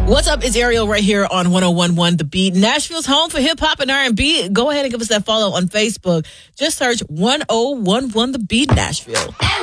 What's up? It's Ariel right here on 101.1 The Beat, Nashville's home for hip hop and R&B. Go ahead and give us that follow on Facebook. Just search 101.1 The Beat Nashville.